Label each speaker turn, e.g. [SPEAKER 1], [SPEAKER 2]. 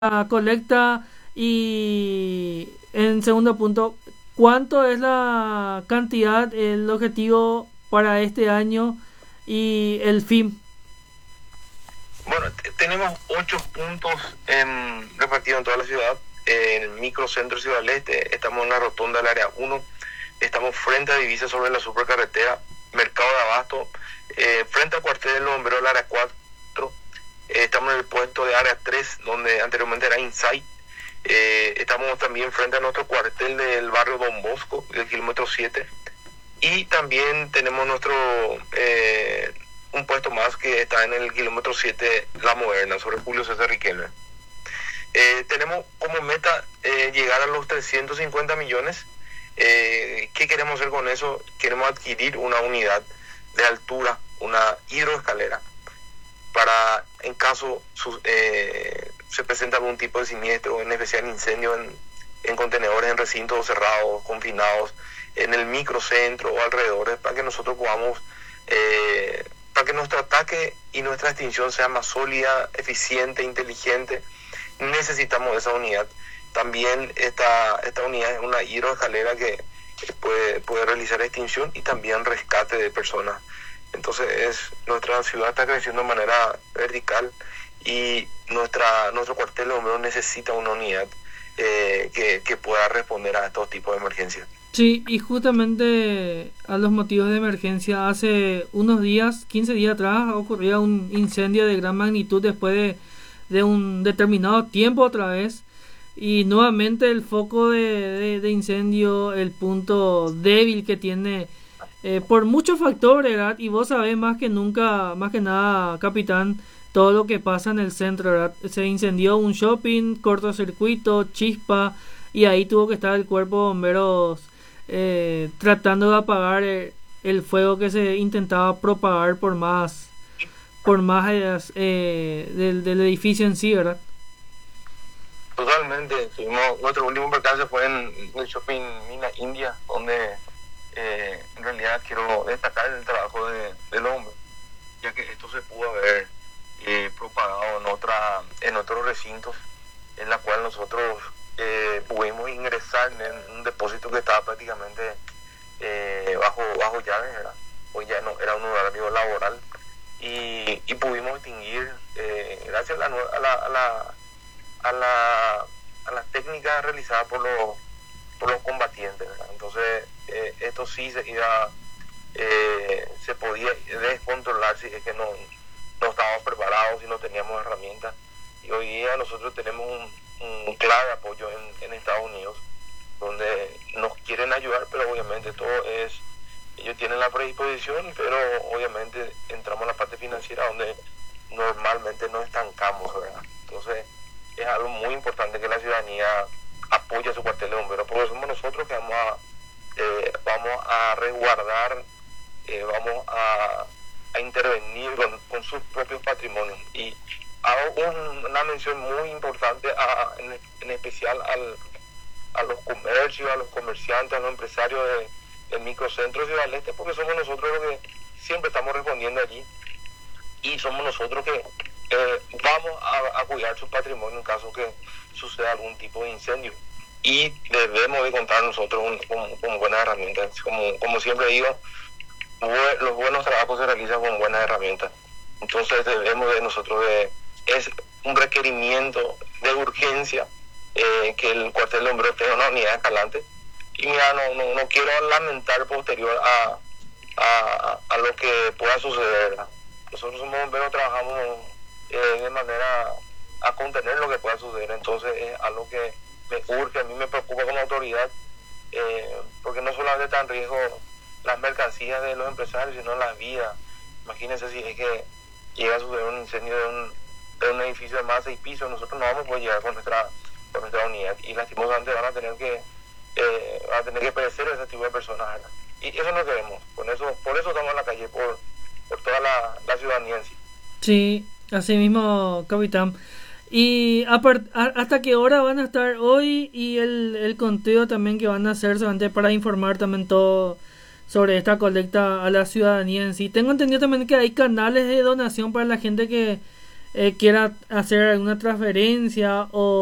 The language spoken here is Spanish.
[SPEAKER 1] la colecta? Y en segundo punto, ¿cuánto es la cantidad, el objetivo para este año y el fin?
[SPEAKER 2] Bueno, tenemos 8 puntos repartidos en toda la ciudad. En el microcentro Ciudad del Este, estamos en la rotonda del área 1, estamos frente a Divisa sobre la supercarretera, Mercado de Abasto, frente al cuartel de los bomberos del área 4, estamos en el puesto de área 3, donde anteriormente era Insight. Estamos también frente a nuestro cuartel del barrio Don Bosco, del kilómetro 7. Y también tenemos un puesto más que está en el kilómetro 7, La Moderna, sobre Julio César Riquelme. Tenemos como meta llegar a los 350 millones. ¿Qué queremos hacer con eso? Queremos adquirir una unidad de altura, una hidroescalera, para en caso se presenta algún tipo de siniestro, en especial incendio en contenedores, en recintos cerrados, confinados, en el microcentro o alrededores, para que nosotros podamos, para que nuestro ataque y nuestra extinción sea más sólida, eficiente, inteligente. Necesitamos esa unidad. También esta unidad es una hidroescalera que puede realizar extinción y también rescate de personas. Entonces nuestra ciudad está creciendo de manera vertical y nuestro cuartel de bomberos necesita una unidad que pueda responder a estos tipos de emergencias.
[SPEAKER 1] Sí, y justamente a los motivos de emergencia, hace unos días, 15 días atrás, ocurrió un incendio de gran magnitud después de un determinado tiempo otra vez. Y nuevamente el foco de incendio, el punto débil que tiene por muchos factores, ¿verdad? Y vos sabés más que nunca, más que nada, capitán, todo lo que pasa en el centro, ¿verdad? Se incendió un shopping, cortocircuito, chispa, y ahí tuvo que estar el cuerpo de bomberos tratando de apagar el fuego que se intentaba propagar por más del edificio en sí, ¿verdad?
[SPEAKER 2] Totalmente. Nuestro último percance fue en el shopping Mina India, donde en realidad quiero destacar el trabajo del hombre, ya que esto se pudo haber propagado en otros recintos, en la cual nosotros pudimos ingresar en un depósito que estaba prácticamente bajo llave, ¿verdad? Hoy ya no era un horario laboral, y pudimos extinguir gracias a las técnicas realizadas por los combatientes, ¿verdad? Entonces esto sí se podía descontrolar si es que no estábamos preparados y no teníamos herramientas. Y hoy día nosotros tenemos un clave apoyo en Estados Unidos, donde nos quieren ayudar, pero obviamente ellos tienen la predisposición, pero obviamente entramos en la parte financiera, donde normalmente nos estancamos, ¿verdad? Entonces es algo muy importante que la ciudadanía apoye a su cuartel de bomberos, porque somos nosotros que vamos a resguardar, vamos a intervenir con sus propios patrimonios. Y hago una mención muy importante en especial a los comercios, a los comerciantes, a los empresarios del microcentro Ciudad del Este, porque somos nosotros los que siempre estamos respondiendo allí, y somos nosotros que vamos a cuidar su patrimonio en caso que suceda algún tipo de incendio, y debemos de contar nosotros con buenas herramientas. Como siempre digo, los buenos trabajos se realizan con buenas herramientas. Entonces debemos de nosotros es un requerimiento de urgencia que el cuartel de bomberos tenga una unidad escalante. Y mira, no quiero lamentar posterior a lo que pueda suceder. Nosotros somos bomberos, trabajamos de manera a contener lo que pueda suceder. Entonces es algo que me urge, a mí me preocupa como autoridad, porque no solamente está en riesgo las mercancías de los empresarios, sino las vidas. Imagínense si es que llega a suceder un incendio de un edificio de más de 6 pisos, nosotros no vamos a poder llegar con nuestra unidad, y lastimosamente van a tener que perecer ese tipo de personas, ¿verdad? Y eso no queremos. Por eso estamos en la calle, por toda la ciudadanía en sí.
[SPEAKER 1] Sí, así mismo, capitán. ¿Y hasta qué hora van a estar hoy y el conteo también que van a hacer solamente para informar también todo sobre esta colecta a la ciudadanía en sí? Tengo entendido también que hay canales de donación para la gente quiera hacer alguna transferencia o